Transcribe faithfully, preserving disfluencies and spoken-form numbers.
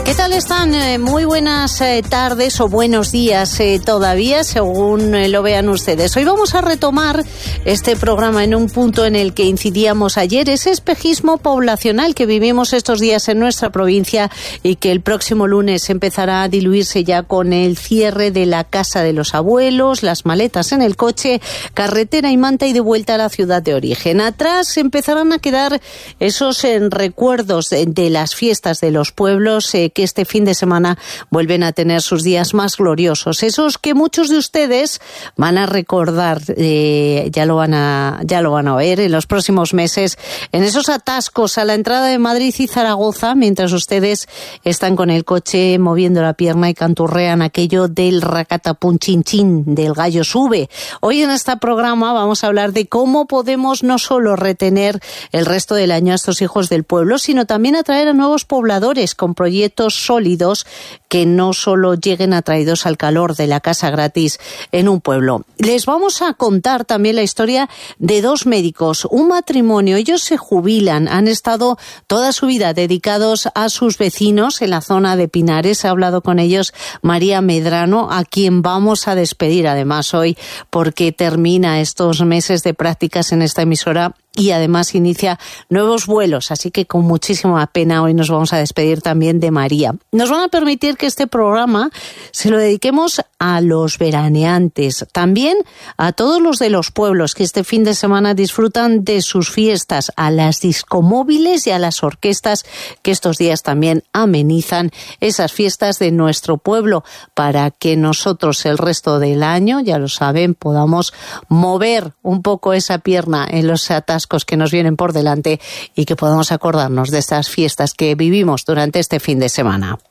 ¿Qué tal están? Eh, muy buenas eh, tardes o buenos días eh, todavía, según eh, lo vean ustedes. Hoy vamos a retomar este programa en un punto en el que incidíamos ayer, ese espejismo poblacional que vivimos estos días en nuestra provincia y que el próximo lunes empezará a diluirse ya con el cierre de la casa de los abuelos, las maletas en el coche, carretera y manta y de vuelta a la ciudad de origen. Atrás empezarán a quedar esos eh, recuerdos de, de las fiestas de los pueblos eh, que este fin de semana vuelven a tener sus días más gloriosos, esos que muchos de ustedes van a recordar, eh, ya lo van a ya lo van a ver en los próximos meses, en esos atascos a la entrada de Madrid y Zaragoza, mientras ustedes están con el coche moviendo la pierna y canturrean aquello del racatapun chin chin, del gallo sube. Hoy en este programa vamos a hablar de cómo podemos no solo retener el resto del año a estos hijos del pueblo, sino también atraer a nuevos pobladores con proyectos sólidos que no solo lleguen atraídos al calor de la casa gratis en un pueblo. Les vamos a contar también la historia de dos médicos, un matrimonio. Ellos se jubilan, han estado toda su vida dedicados a sus vecinos en la zona de Pinares. Ha hablado con ellos María Medrano, a quien vamos a despedir además hoy porque termina estos meses de prácticas en esta emisora y además inicia nuevos vuelos, así que con muchísima pena hoy nos vamos a despedir también de María. Nos van a permitir que este programa se lo dediquemos a los veraneantes, también a todos los de los pueblos que este fin de semana disfrutan de sus fiestas, a las discomóviles y a las orquestas que estos días también amenizan esas fiestas de nuestro pueblo, para que nosotros el resto del año, ya lo saben, podamos mover un poco esa pierna en los atascos que nos vienen por delante y que podamos acordarnos de estas fiestas que vivimos durante este fin de semana.